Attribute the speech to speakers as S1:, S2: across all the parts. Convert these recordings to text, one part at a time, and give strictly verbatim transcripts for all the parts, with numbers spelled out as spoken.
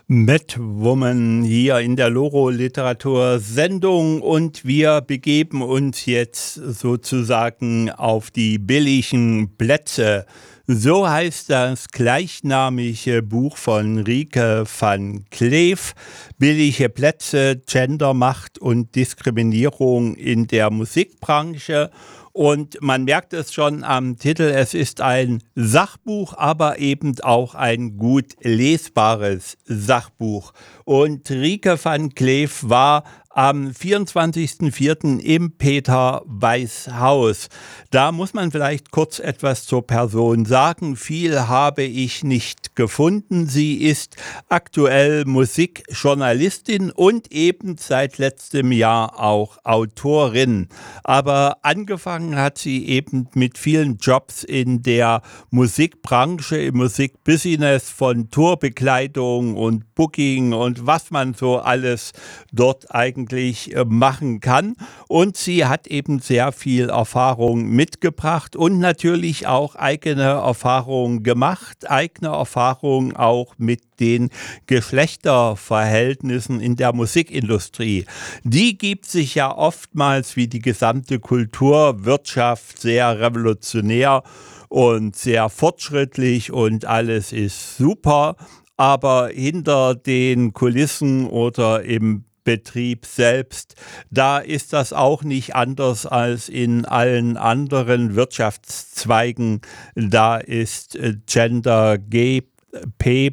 S1: Mad Woman hier in der Loro-Literatur-Sendung und wir begeben uns jetzt sozusagen auf die billigen Plätze. So heißt das gleichnamige Buch von Rieke van Kleef. Billige Plätze, Gendermacht und Diskriminierung in der Musikbranche. Und man merkt es schon am Titel, es ist ein Sachbuch, aber eben auch ein gut lesbares Sachbuch. Und Rieke van Kleef war am vierundzwanzigsten vierten im Peter-Weiß-Haus. Da muss man vielleicht kurz etwas zur Person sagen. Viel habe ich nicht gefunden. Sie ist aktuell Musikjournalistin und eben seit letztem Jahr auch Autorin. Aber angefangen hat sie eben mit vielen Jobs in der Musikbranche, im Musikbusiness, von Tourbekleidung und Booking und was man so alles dort eigentlich machen kann. Und sie hat eben sehr viel Erfahrung mitgebracht und natürlich auch eigene Erfahrungen gemacht, eigene Erfahrungen auch mit den Geschlechterverhältnissen in der Musikindustrie. Die gibt sich ja oftmals wie die gesamte Kulturwirtschaft sehr revolutionär und sehr fortschrittlich und alles ist super, aber hinter den Kulissen oder im Betrieb selbst, da ist das auch nicht anders als in allen anderen Wirtschaftszweigen. Da ist Gender Pay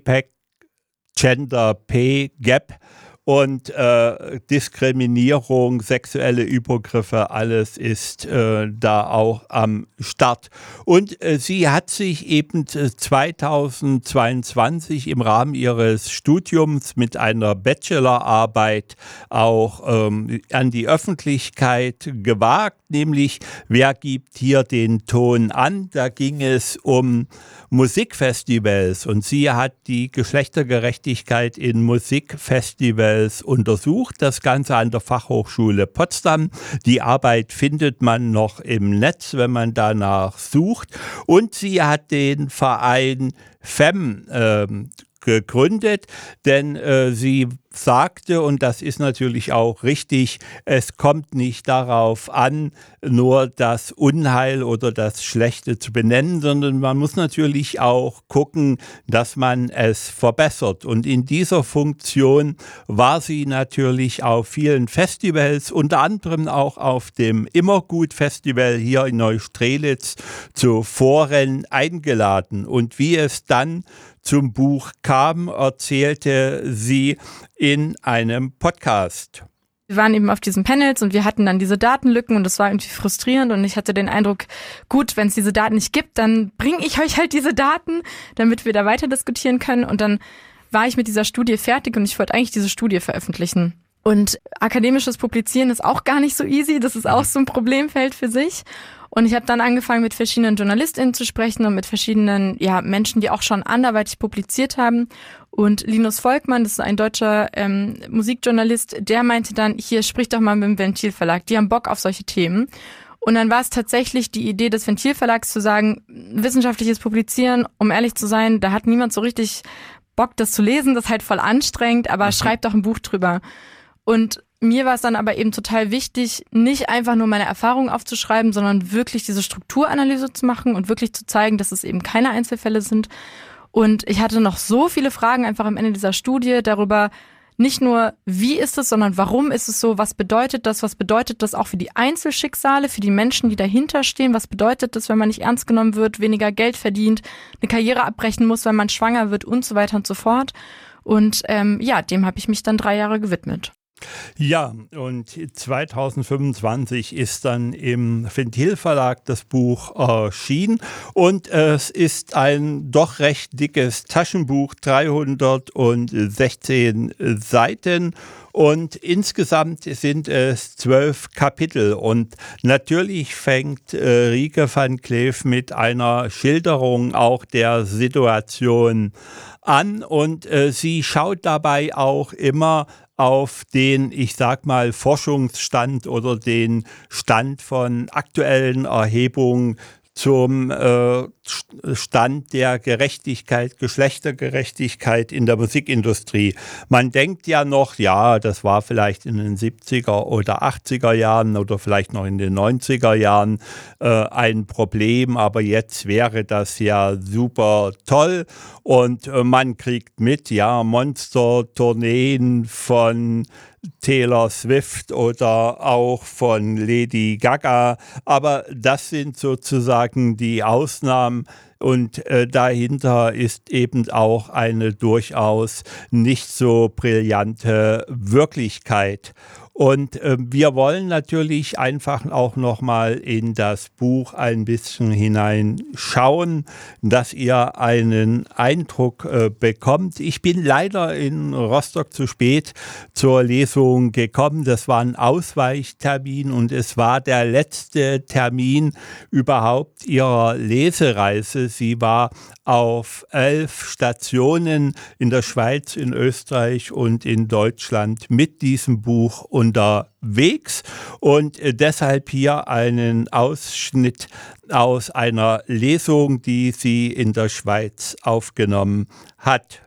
S1: Gender Pay Gap und äh, Diskriminierung, sexuelle Übergriffe, alles ist äh, da auch am Start. Und äh, sie hat sich eben zweitausendzweiundzwanzig im Rahmen ihres Studiums mit einer Bachelorarbeit auch ähm, an die Öffentlichkeit gewagt, nämlich wer gibt hier den Ton an? Da ging es um Musikfestivals und sie hat die Geschlechtergerechtigkeit in Musikfestivals untersucht, das Ganze an der Fachhochschule Potsdam. Die Arbeit findet man noch im Netz, wenn man danach sucht. Und sie hat den Verein Femme äh, gegründet, denn äh, sie sagte, und das ist natürlich auch richtig, es kommt nicht darauf an, nur das Unheil oder das Schlechte zu benennen, sondern man muss natürlich auch gucken, dass man es verbessert. Und in dieser Funktion war sie natürlich auf vielen Festivals, unter anderem auch auf dem Immergut-Festival hier in Neustrelitz zu Vorrennen eingeladen. Und wie es dann zum Buch kam, erzählte sie in einem Podcast.
S2: Wir waren eben auf diesen Panels und wir hatten dann diese Datenlücken und das war irgendwie frustrierend und ich hatte den Eindruck, gut, wenn es diese Daten nicht gibt, dann bringe ich euch halt diese Daten, damit wir da weiter diskutieren können. Und dann war ich mit dieser Studie fertig und ich wollte eigentlich diese Studie veröffentlichen. Und akademisches Publizieren ist auch gar nicht so easy, das ist auch so ein Problemfeld für sich. Und ich habe dann angefangen, mit verschiedenen JournalistInnen zu sprechen und mit verschiedenen ja, Menschen, die auch schon anderweitig publiziert haben. Und Linus Volkmann, das ist ein deutscher ähm, Musikjournalist, der meinte dann, hier, sprich doch mal mit dem Ventilverlag, die haben Bock auf solche Themen. Und dann war es tatsächlich die Idee des Ventilverlags zu sagen, wissenschaftliches Publizieren, um ehrlich zu sein, da hat niemand so richtig Bock, das zu lesen, das ist halt voll anstrengend, aber mhm. schreibt doch ein Buch drüber. Und mir war es dann aber eben total wichtig, nicht einfach nur meine Erfahrungen aufzuschreiben, sondern wirklich diese Strukturanalyse zu machen und wirklich zu zeigen, dass es eben keine Einzelfälle sind. Und ich hatte noch so viele Fragen einfach am Ende dieser Studie darüber, nicht nur, wie ist es, sondern warum ist es so, was bedeutet das, was bedeutet das auch für die Einzelschicksale, für die Menschen, die dahinter stehen, was bedeutet das, wenn man nicht ernst genommen wird, weniger Geld verdient, eine Karriere abbrechen muss, wenn man schwanger wird und so weiter und so fort. Und ähm, ja, dem habe ich mich dann drei Jahre gewidmet.
S1: Ja, und zweitausendfünfundzwanzig ist dann im Ventilverlag das Buch erschienen und es ist ein doch recht dickes Taschenbuch, dreihundertsechzehn Seiten und insgesamt sind es zwölf Kapitel und natürlich fängt äh, Rieke van Kleef mit einer Schilderung auch der Situation an und äh, sie schaut dabei auch immer auf den, ich sag mal, Forschungsstand oder den Stand von aktuellen Erhebungen zum äh, Stand der Gerechtigkeit, Geschlechtergerechtigkeit in der Musikindustrie. Man denkt ja noch, ja, das war vielleicht in den siebziger oder achtziger Jahren oder vielleicht noch in den neunziger Jahren äh, ein Problem, aber jetzt wäre das ja super toll und äh, man kriegt mit, ja, Monster-Tourneen von Taylor Swift oder auch von Lady Gaga, aber das sind sozusagen die Ausnahmen und äh, dahinter ist eben auch eine durchaus nicht so brillante Wirklichkeit. Und äh, wir wollen natürlich einfach auch nochmal in das Buch ein bisschen hineinschauen, dass ihr einen Eindruck äh, bekommt. Ich bin leider in Rostock zu spät zur Lesung gekommen. Das war ein Ausweichtermin und es war der letzte Termin überhaupt ihrer Lesereise. Sie war auf elf Stationen in der Schweiz, in Österreich und in Deutschland mit diesem Buch unterwegs und deshalb hier einen Ausschnitt aus einer Lesung, die sie in der Schweiz aufgenommen hat.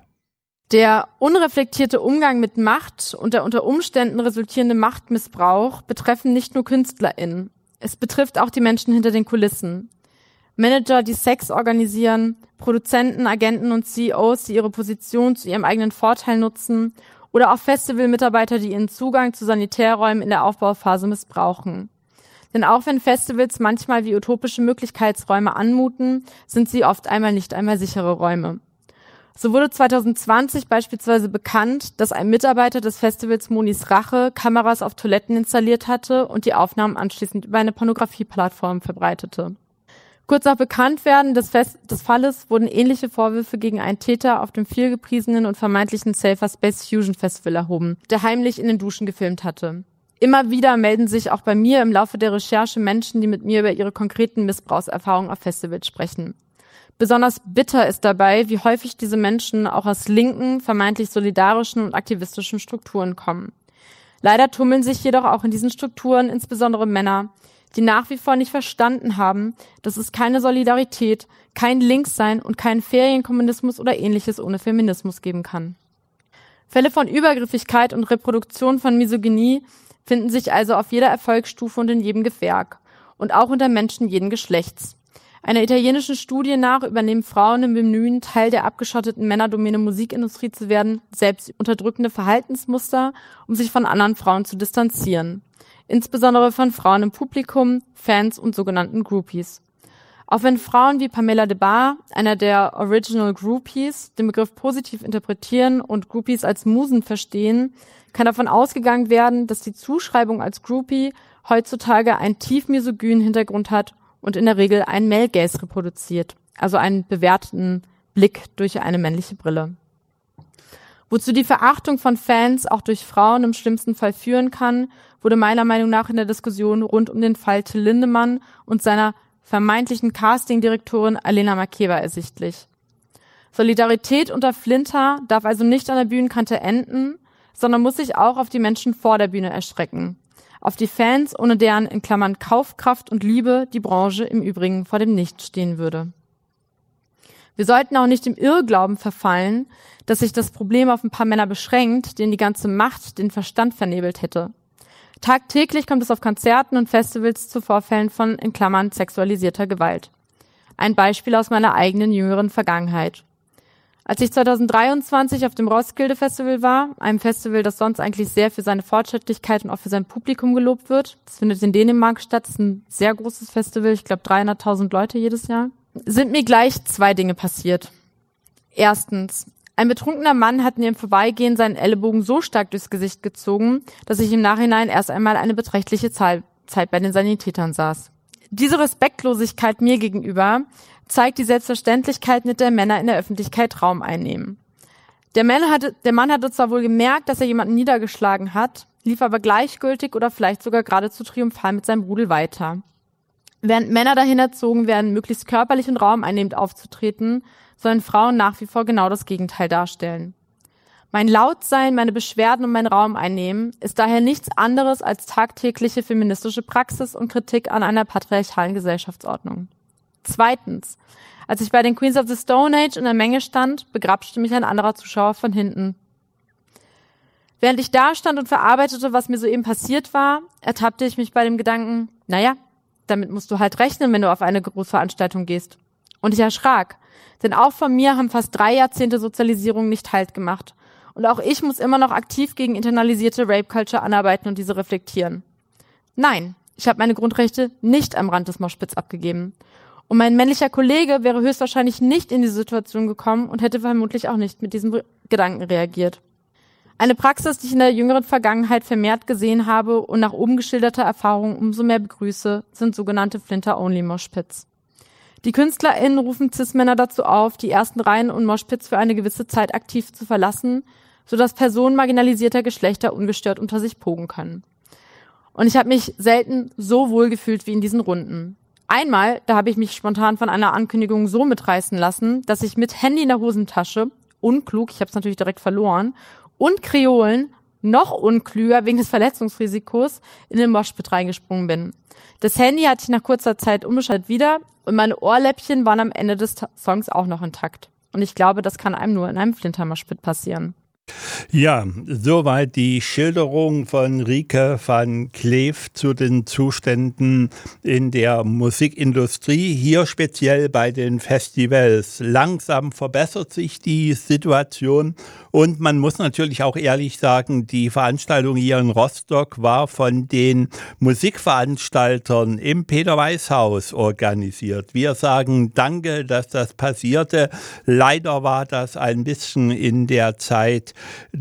S2: Der unreflektierte Umgang mit Macht und der unter Umständen resultierende Machtmissbrauch betreffen nicht nur KünstlerInnen. Es betrifft auch die Menschen hinter den Kulissen. Manager, die Sex organisieren, Produzenten, Agenten und C E Os, die ihre Position zu ihrem eigenen Vorteil nutzen oder auch Festivalmitarbeiter, die ihren Zugang zu Sanitärräumen in der Aufbauphase missbrauchen. Denn auch wenn Festivals manchmal wie utopische Möglichkeitsräume anmuten, sind sie oft einmal nicht einmal sichere Räume. So wurde zwanzig zwanzig beispielsweise bekannt, dass ein Mitarbeiter des Festivals Monis Rache Kameras auf Toiletten installiert hatte und die Aufnahmen anschließend über eine Pornografie-Plattform verbreitete. Kurz nach Bekanntwerden des, Fest- des Falles wurden ähnliche Vorwürfe gegen einen Täter auf dem vielgepriesenen und vermeintlichen Safer Space Fusion Festival erhoben, der heimlich in den Duschen gefilmt hatte. Immer wieder melden sich auch bei mir im Laufe der Recherche Menschen, die mit mir über ihre konkreten Missbrauchserfahrungen auf Festivals sprechen. Besonders bitter ist dabei, wie häufig diese Menschen auch aus linken, vermeintlich solidarischen und aktivistischen Strukturen kommen. Leider tummeln sich jedoch auch in diesen Strukturen insbesondere Männer, die nach wie vor nicht verstanden haben, dass es keine Solidarität, kein Linkssein und keinen Ferienkommunismus oder ähnliches ohne Feminismus geben kann. Fälle von Übergriffigkeit und Reproduktion von Misogynie finden sich also auf jeder Erfolgsstufe und in jedem Gewerk und auch unter Menschen jeden Geschlechts. Einer italienischen Studie nach übernehmen Frauen im Bemühen, Teil der abgeschotteten Männerdomäne Musikindustrie zu werden, selbst unterdrückende Verhaltensmuster, um sich von anderen Frauen zu distanzieren. Insbesondere von Frauen im Publikum, Fans und sogenannten Groupies. Auch wenn Frauen wie Pamela de Bar, einer der Original Groupies, den Begriff positiv interpretieren und Groupies als Musen verstehen, kann davon ausgegangen werden, dass die Zuschreibung als Groupie heutzutage einen tief misogynen Hintergrund hat und in der Regel einen Male Gaze reproduziert, also einen bewerteten Blick durch eine männliche Brille. Wozu die Verachtung von Fans auch durch Frauen im schlimmsten Fall führen kann, wurde meiner Meinung nach in der Diskussion rund um den Fall Till Lindemann und seiner vermeintlichen Castingdirektorin Alena Makeba ersichtlich. Solidarität unter Flinter darf also nicht an der Bühnenkante enden, sondern muss sich auch auf die Menschen vor der Bühne erstrecken. Auf die Fans, ohne deren in Klammern Kaufkraft und Liebe die Branche im Übrigen vor dem Nichts stehen würde. Wir sollten auch nicht im Irrglauben verfallen, dass sich das Problem auf ein paar Männer beschränkt, denen die ganze Macht den Verstand vernebelt hätte. Tagtäglich kommt es auf Konzerten und Festivals zu Vorfällen von, in Klammern, sexualisierter Gewalt. Ein Beispiel aus meiner eigenen jüngeren Vergangenheit. Als ich zwanzig dreiundzwanzig auf dem Roskilde Festival war, einem Festival, das sonst eigentlich sehr für seine Fortschrittlichkeit und auch für sein Publikum gelobt wird, das findet in Dänemark statt, das ist ein sehr großes Festival, ich glaube dreihunderttausend Leute jedes Jahr, sind mir gleich zwei Dinge passiert. Erstens, ein betrunkener Mann hat mir im Vorbeigehen seinen Ellenbogen so stark durchs Gesicht gezogen, dass ich im Nachhinein erst einmal eine beträchtliche Zeit bei den Sanitätern saß. Diese Respektlosigkeit mir gegenüber zeigt die Selbstverständlichkeit, mit der Männer in der Öffentlichkeit Raum einnehmen. Der Mann hatte, der Mann hatte zwar wohl gemerkt, dass er jemanden niedergeschlagen hat, lief aber gleichgültig oder vielleicht sogar geradezu triumphal mit seinem Rudel weiter. Während Männer dahin erzogen werden, möglichst körperlich und raumeinnehmend aufzutreten, sollen Frauen nach wie vor genau das Gegenteil darstellen. Mein Lautsein, meine Beschwerden und mein Raum einnehmen ist daher nichts anderes als tagtägliche feministische Praxis und Kritik an einer patriarchalen Gesellschaftsordnung.
S3: Zweitens, als ich bei den Queens of the Stone Age in der Menge stand, begrapschte mich ein anderer Zuschauer von hinten. Während ich da stand und verarbeitete, was mir soeben passiert war, ertappte ich mich bei dem Gedanken, naja, damit musst du halt rechnen, wenn du auf eine Großveranstaltung gehst. Und ich erschrak, denn auch von mir haben fast drei Jahrzehnte Sozialisierung nicht Halt gemacht. Und auch ich muss immer noch aktiv gegen internalisierte Rape-Culture anarbeiten und diese reflektieren. Nein, ich habe meine Grundrechte nicht am Rand des Moshpits abgegeben. Und mein männlicher Kollege wäre höchstwahrscheinlich nicht in diese Situation gekommen und hätte vermutlich auch nicht mit diesem Gedanken reagiert. Eine Praxis, die ich in der jüngeren Vergangenheit vermehrt gesehen habe und nach oben geschilderter Erfahrungen umso mehr begrüße, sind sogenannte Flinter-Only-Moshpits. Die KünstlerInnen rufen Cis-Männer dazu auf, die ersten Reihen und Moshpits für eine gewisse Zeit aktiv zu verlassen, sodass Personen marginalisierter Geschlechter ungestört unter sich pogen können. Und ich habe mich selten so wohl gefühlt wie in diesen Runden. Einmal, da habe ich mich spontan von einer Ankündigung so mitreißen lassen, dass ich mit Handy in der Hosentasche, unklug, ich habe es natürlich direkt verloren, und Kreolen, noch unklüger wegen des Verletzungsrisikos, in den Moshpit reingesprungen bin. Das Handy hatte ich nach kurzer Zeit unbeschaltet wieder und meine Ohrläppchen waren am Ende des Songs auch noch intakt. Und ich glaube, das kann einem nur in einem Flinter-Moshpit passieren.
S1: Ja, soweit die Schilderung von Rike van Kleef zu den Zuständen in der Musikindustrie, hier speziell bei den Festivals. Langsam verbessert sich die Situation und man muss natürlich auch ehrlich sagen, die Veranstaltung hier in Rostock war von den Musikveranstaltern im Peter-Weiß-Haus organisiert. Wir sagen danke, dass das passierte. Leider war das ein bisschen in der Zeit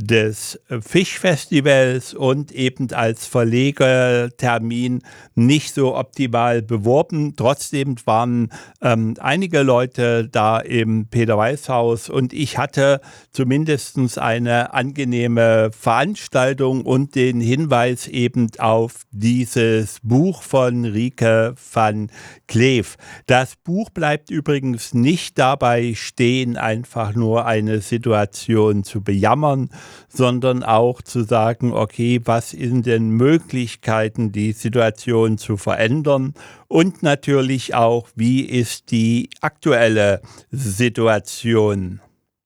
S1: des Fischfestivals und eben als Verlegertermin nicht so optimal beworben. Trotzdem waren ähm, einige Leute da im Peter-Weiß-Haus und ich hatte zumindest eine angenehme Veranstaltung und den Hinweis eben auf dieses Buch von Rike van Kleef. Das Buch bleibt übrigens nicht dabei stehen, einfach nur eine Situation zu bejammern, sondern auch zu sagen, okay, was sind denn Möglichkeiten, die Situation zu verändern und natürlich auch, wie ist die aktuelle Situation?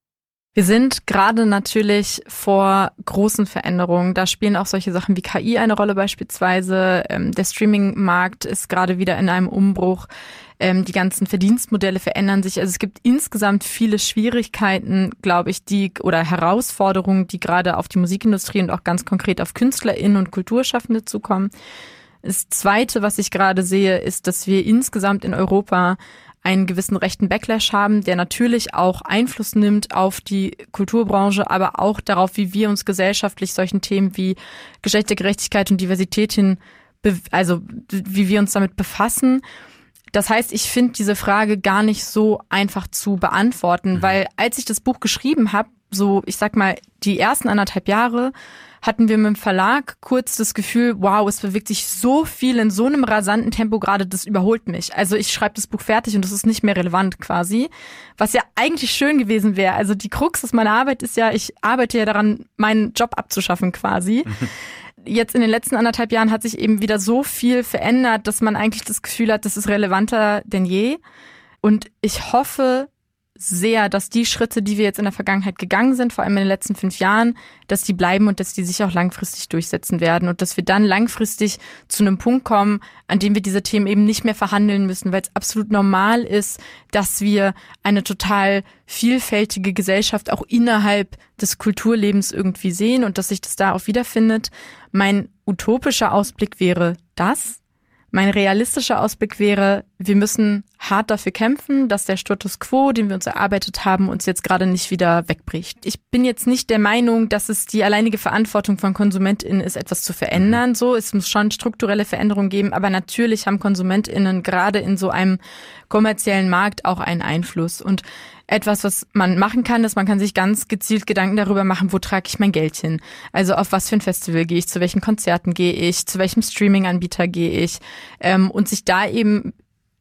S2: Wir sind gerade natürlich vor großen Veränderungen. Da spielen auch solche Sachen wie K I eine Rolle beispielsweise. Ähm, der Streaming-Markt ist gerade wieder in einem Umbruch. Ähm, die ganzen Verdienstmodelle verändern sich. Also es gibt insgesamt viele Schwierigkeiten, glaube ich, die oder Herausforderungen, die gerade auf die Musikindustrie und auch ganz konkret auf KünstlerInnen und Kulturschaffende zukommen. Das Zweite, was ich gerade sehe, ist, dass wir insgesamt in Europa einen gewissen rechten Backlash haben, der natürlich auch Einfluss nimmt auf die Kulturbranche, aber auch darauf, wie wir uns gesellschaftlich solchen Themen wie Geschlechtergerechtigkeit und Diversität hin, also wie wir uns damit befassen. Das heißt, ich finde diese Frage gar nicht so einfach zu beantworten, mhm. weil als ich das Buch geschrieben habe, so ich sag mal die ersten anderthalb Jahre, hatten wir mit dem Verlag kurz das Gefühl, wow, es bewegt sich so viel in so einem rasanten Tempo gerade, das überholt mich. Also ich schreibe das Buch fertig und das ist nicht mehr relevant quasi, was ja eigentlich schön gewesen wäre. Also die Krux aus meiner Arbeit ist ja, ich arbeite ja daran, meinen Job abzuschaffen quasi. Jetzt in den letzten anderthalb Jahren hat sich eben wieder so viel verändert, dass man eigentlich das Gefühl hat, das ist relevanter denn je. Und ich hoffe sehr, dass die Schritte, die wir jetzt in der Vergangenheit gegangen sind, vor allem in den letzten fünf Jahren, dass die bleiben und dass die sich auch langfristig durchsetzen werden und dass wir dann langfristig zu einem Punkt kommen, an dem wir diese Themen eben nicht mehr verhandeln müssen, weil es absolut normal ist, dass wir eine total vielfältige Gesellschaft auch innerhalb des Kulturlebens irgendwie sehen und dass sich das da auch wiederfindet. Mein utopischer Ausblick wäre das. Mein realistischer Ausblick wäre, wir müssen hart dafür kämpfen, dass der Status quo, den wir uns erarbeitet haben, uns jetzt gerade nicht wieder wegbricht. Ich bin jetzt nicht der Meinung, dass es die alleinige Verantwortung von KonsumentInnen ist, etwas zu verändern. So, es muss schon strukturelle Veränderungen geben, aber natürlich haben KonsumentInnen gerade in so einem kommerziellen Markt auch einen Einfluss. Und etwas, was man machen kann, ist, man kann sich ganz gezielt Gedanken darüber machen, wo trage ich mein Geld hin? Also auf was für ein Festival gehe ich, zu welchen Konzerten gehe ich, zu welchem Streaming-Anbieter gehe ich ähm, und sich da eben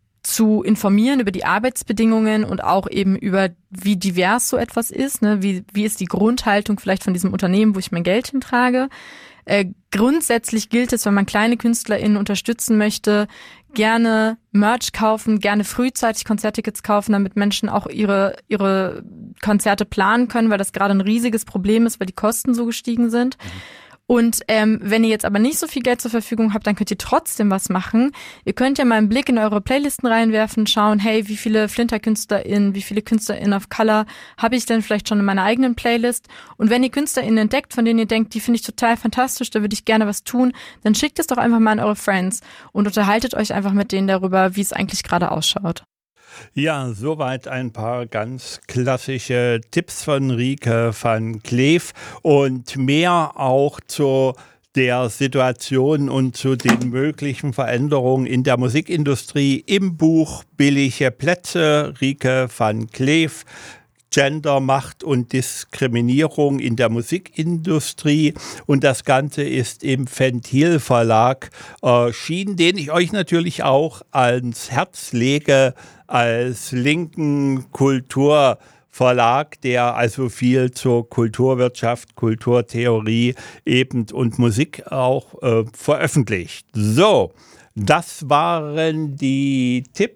S2: zu informieren über die Arbeitsbedingungen und auch eben über, wie divers so etwas ist, ne? Wie, wie ist die Grundhaltung vielleicht von diesem Unternehmen, wo ich mein Geld hintrage. Äh, grundsätzlich gilt es, wenn man kleine KünstlerInnen unterstützen möchte, gerne Merch kaufen, gerne frühzeitig Konzerttickets kaufen, damit Menschen auch ihre ihre Konzerte planen können, weil das gerade ein riesiges Problem ist, weil die Kosten so gestiegen sind. Mhm. Und ähm, wenn ihr jetzt aber nicht so viel Geld zur Verfügung habt, dann könnt ihr trotzdem was machen. Ihr könnt ja mal einen Blick in eure Playlisten reinwerfen, schauen, hey, wie viele Flinter-KünstlerInnen, wie viele KünstlerInnen of Color habe ich denn vielleicht schon in meiner eigenen Playlist? Und wenn ihr KünstlerInnen entdeckt, von denen ihr denkt, die finde ich total fantastisch, da würde ich gerne was tun, dann schickt es doch einfach mal an eure Friends und unterhaltet euch einfach mit denen darüber, wie es eigentlich gerade ausschaut.
S1: Ja, soweit ein paar ganz klassische Tipps von Rieke van Kleef und mehr auch zu der Situation und zu den möglichen Veränderungen in der Musikindustrie im Buch Billige Plätze, Rieke van Kleef. Gender, Macht und Diskriminierung in der Musikindustrie. Und das Ganze ist im Ventil Verlag erschienen, den ich euch natürlich auch ans Herz lege, als linken Kulturverlag, der also viel zur Kulturwirtschaft, Kulturtheorie eben und Musik auch äh, veröffentlicht. So, das waren die Tipps